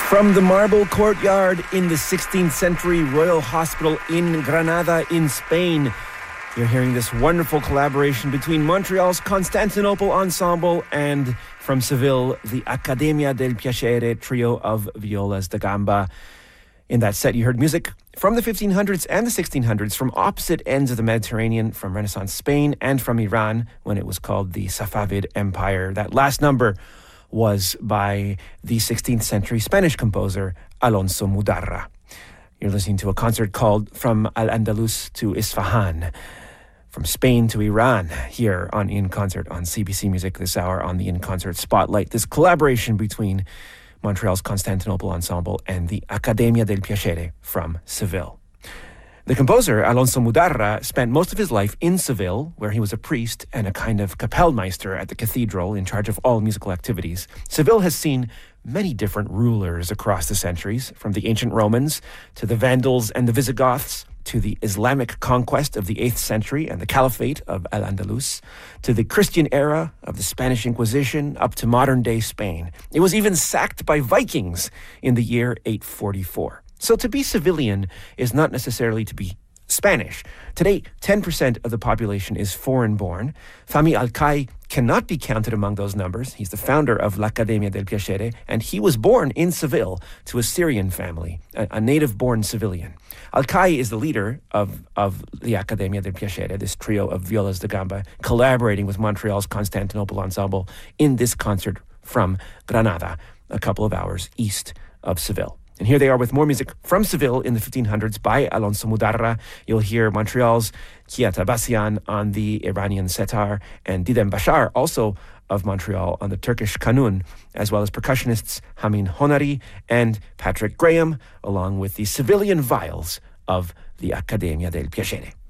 From the marble courtyard in the 16th century Royal Hospital in Granada in Spain, you're hearing this wonderful collaboration between Montreal's Constantinople Ensemble and from Seville, the Accademia del Piacere trio of violas da gamba. In that set, you heard music from the 1500s and the 1600s, from opposite ends of the Mediterranean, from Renaissance Spain and from Iran, when it was called the Safavid Empire. That last number was by the 16th century Spanish composer Alonso Mudarra. You're listening to a concert called From Al-Andalus to Isfahan, from Spain to Iran, here on In Concert on CBC Music this hour on the In Concert Spotlight. This collaboration between Montreal's Constantinople Ensemble and the Accademia del Piacere from Seville. The composer, Alonso Mudarra, spent most of his life in Seville, where he was a priest and a kind of Kapellmeister at the cathedral in charge of all musical activities. Seville has seen many different rulers across the centuries, from the ancient Romans to the Vandals and the Visigoths, to the Islamic conquest of the 8th century and the Caliphate of Al-Andalus, to the Christian era of the Spanish Inquisition, up to modern-day Spain. It was even sacked by Vikings in the year 844. So to be civilian is not necessarily to be Spanish. Today, 10% of the population is foreign-born. Fahmi Alkai cannot be counted among those numbers. He's the founder of l'Accademia del Piacere, and he was born in Seville to a Syrian family, a native-born civilian. Alkai is the leader of the Accademia del Piacere, this trio of violas da gamba, collaborating with Montreal's Constantinople Ensemble in this concert from Granada, a couple of hours east of Seville. And here they are with more music from Seville in the 1500s by Alonso Mudarra. You'll hear Montreal's Kia Tabassian on the Iranian setar and Didem Bashar, also of Montreal, on the Turkish kanun, as well as percussionists Hamin Honari and Patrick Graham, along with the civilian viols of the Accademia del Piacere.